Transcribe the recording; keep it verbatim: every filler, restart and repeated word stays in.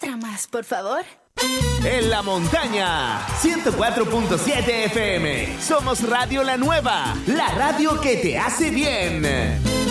Otra más, por favor. En la montaña, ciento cuatro punto siete F M. Somos Radio La Nueva, la radio que te hace bien.